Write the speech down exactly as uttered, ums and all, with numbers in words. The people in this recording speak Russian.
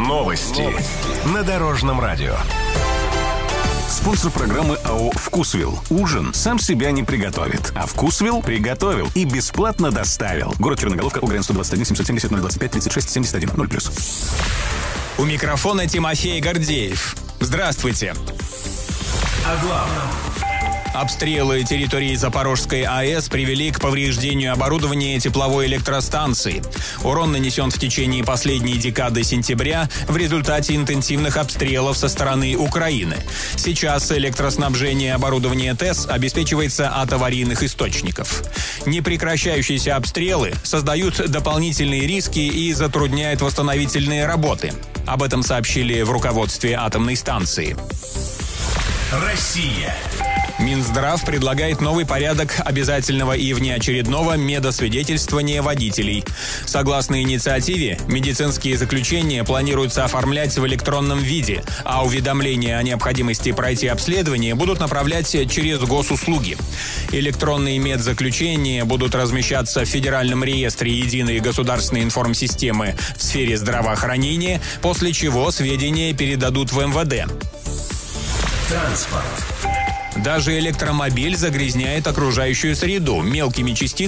Новости на Дорожном радио. Спонсор программы АО «Вкусвилл». Ужин сам себя не приготовит, а «Вкусвилл» приготовил и бесплатно доставил. Город Черноголовка, УГРН сто двадцать один семьсот семьдесят ноль двадцать пять тридцать шесть семьдесят один ноль плюс. У микрофона Тимофей Гордеев. Здравствуйте. О главном. Обстрелы территории Запорожской АЭС привели к повреждению оборудования тепловой электростанции. Урон нанесен в течение последней декады сентября в результате интенсивных обстрелов со стороны Украины. Сейчас электроснабжение оборудования ТЭС обеспечивается от аварийных источников. Непрекращающиеся обстрелы создают дополнительные риски и затрудняют восстановительные работы. Об этом сообщили в руководстве атомной станции. Россия. Минздрав предлагает новый порядок обязательного и внеочередного медосвидетельствования водителей. Согласно инициативе, медицинские заключения планируется оформлять в электронном виде, а уведомления о необходимости пройти обследование будут направлять через госуслуги. Электронные медзаключения будут размещаться в Федеральном реестре единой государственной информсистемы в сфере здравоохранения, после чего сведения передадут в эм вэ дэ. Транспорт. Даже электромобиль загрязняет окружающую среду мелкими частицами